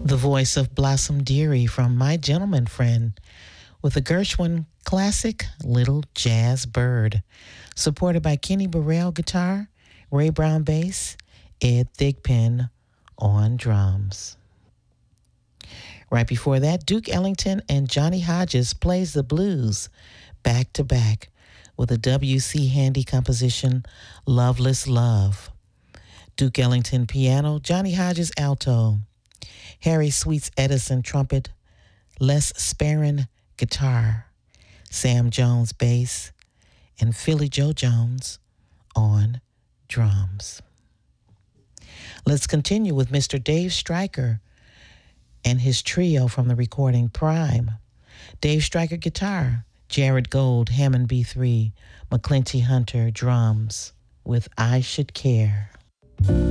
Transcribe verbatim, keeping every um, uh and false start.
The voice of Blossom Dearie from My Gentleman Friend with a Gershwin classic, Little Jazz Bird, supported by Kenny Burrell guitar, Ray Brown bass, Ed Thigpen on drums. Right before that, Duke Ellington and Johnny Hodges plays the blues back to back with a W C Handy composition, Loveless Love. Duke Ellington piano, Johnny Hodges alto, Harry Sweets Edison trumpet, Les Sperrin guitar, Sam Jones bass, and Philly Joe Jones on drums. Let's continue with Mister Dave Stryker and his trio from the recording Prime. Dave Stryker guitar, Jared Gold Hammond B three, McClinty Hunter drums with I Should Care.